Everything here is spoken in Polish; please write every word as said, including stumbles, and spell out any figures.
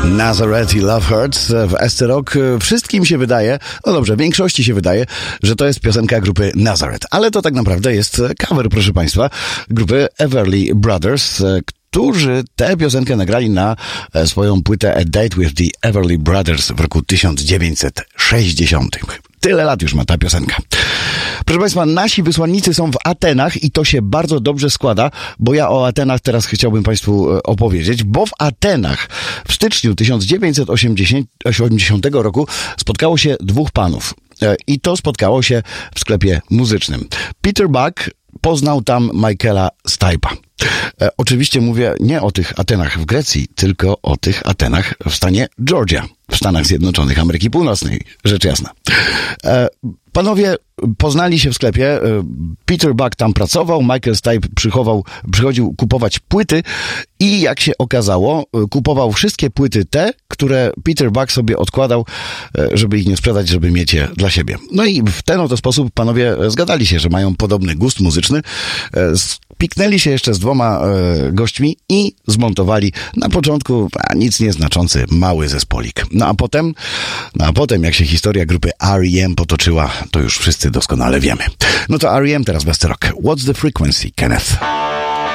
Nazareth i Love Hurts w S C Rock. Wszystkim się wydaje, no dobrze, większości się wydaje, że to jest piosenka grupy Nazareth, ale to tak naprawdę jest cover, proszę Państwa, grupy Everly Brothers, którzy tę piosenkę nagrali na swoją płytę A Date with the Everly Brothers w roku tysiąc dziewięćset sześćdziesiątym. Tyle lat już ma ta piosenka. Proszę Państwa, nasi wysłannicy są w Atenach i to się bardzo dobrze składa, bo ja o Atenach teraz chciałbym Państwu opowiedzieć, bo w Atenach w styczniu tysiąc dziewięćset osiemdziesiątego roku spotkało się dwóch panów i to spotkało się w sklepie muzycznym. Peter Buck poznał tam Michaela Stipe'a. E, oczywiście mówię nie o tych Atenach w Grecji, tylko o tych Atenach w stanie Georgia, w Stanach Zjednoczonych Ameryki Północnej, rzecz jasna. E, panowie poznali się w sklepie, Peter Buck tam pracował, Michael Stipe przychował, przychodził kupować płyty i jak się okazało, kupował wszystkie płyty te, które Peter Buck sobie odkładał, żeby ich nie sprzedać, żeby mieć je dla siebie. No i w ten oto sposób panowie zgadali się, że mają podobny gust muzyczny, piknęli się jeszcze z dwoma e, gośćmi i zmontowali na początku a, nic nieznaczący mały zespolik. No a potem, no a potem jak się historia grupy R E M potoczyła, to już wszyscy doskonale wiemy. No to R E M teraz w S C Rock. What's the frequency, Kenneth?